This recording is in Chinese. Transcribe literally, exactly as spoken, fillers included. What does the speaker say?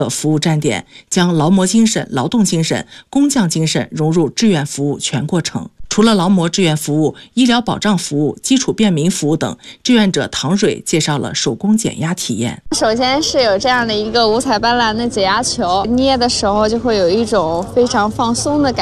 服务站点，将劳模精神、劳动精神、工匠精神融入志愿服务全过程。除了劳模志愿服务、医疗保障服务、基础便民服务等，志愿者唐蕊介绍了手工减压体验。 首先是有这样的一个五彩斑斓的解压球，捏的时候就会有一种非常放松的感觉。